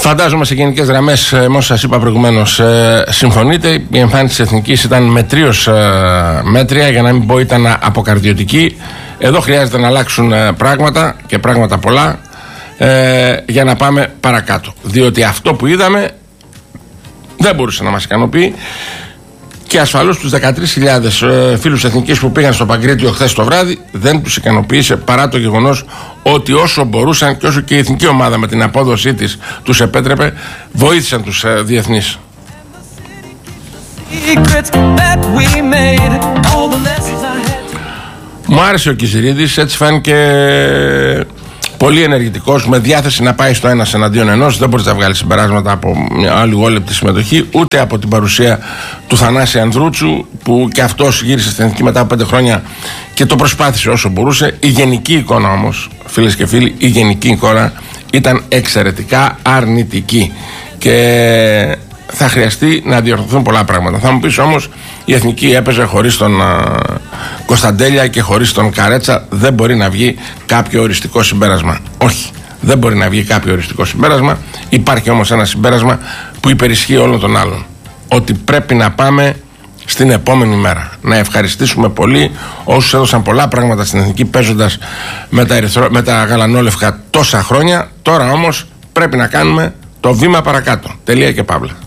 Φαντάζομαι σε γενικές γραμμές, με όσα σας είπα προηγουμένως, συμφωνείτε. Η εμφάνιση της Εθνικής ήταν μετρίως μέτρια, για να μην πω ήταν αποκαρδιωτική. Εδώ χρειάζεται να αλλάξουν πράγματα και πράγματα πολλά για να πάμε παρακάτω. Διότι αυτό που είδαμε δεν μπορούσε να μας ικανοποιεί. Και ασφαλώς τους 13.000 φίλους Εθνικής που πήγαν στο Παγκρίτιο χθες το βράδυ δεν τους ικανοποίησε, παρά το γεγονός ότι όσο μπορούσαν και όσο και η εθνική ομάδα με την απόδοσή της τους επέτρεπε, βοήθησαν τους διεθνείς. Μου άρεσε ο Κιζηρίδης, έτσι φάνηκε πολύ ενεργητικός, με διάθεση να πάει στο ένας εναντίον ενός. Δεν μπορείς να βγάλεις συμπεράσματα από μια λιγόλεπτη συμμετοχή, ούτε από την παρουσία του Θανάση Ανδρούτσου, που και αυτός γύρισε στην Εθνική μετά από 5 χρόνια και το προσπάθησε όσο μπορούσε. Η γενική εικόνα όμως, φίλες και φίλοι, η γενική εικόνα ήταν εξαιρετικά αρνητική και θα χρειαστεί να διορθωθούν πολλά πράγματα. Θα μου πεις όμως, η Εθνική έπαιζε χωρίς τον Κωνσταντέλια και χωρίς τον Καρέτσα. Δεν μπορεί να βγει κάποιο οριστικό συμπέρασμα. Όχι, δεν μπορεί να βγει κάποιο οριστικό συμπέρασμα. Υπάρχει όμως ένα συμπέρασμα που υπερισχύει όλων των άλλων, ότι πρέπει να πάμε στην επόμενη μέρα. Να ευχαριστήσουμε πολύ όσους έδωσαν πολλά πράγματα στην Εθνική παίζοντας με τα γαλανόλευκα τόσα χρόνια. Τώρα όμως πρέπει να κάνουμε το βήμα παρακάτω. Τελεία και παύλα.